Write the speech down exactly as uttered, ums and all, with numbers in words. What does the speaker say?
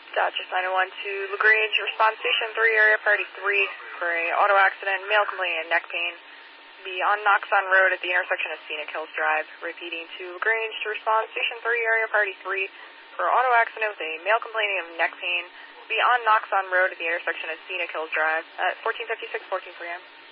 Dodger nine oh one to LaGrange, response station three, area priority three for a auto accident, male complaining of neck pain. Be on Knoxon Road at the intersection of Scenic Hills Drive. Repeating to LaGrange to response station three, area priority three for auto accident with a male complaining of neck pain. Be on Knoxon Road at the intersection of Scenic Hills Drive at fourteen fifty-six, fourteen three M.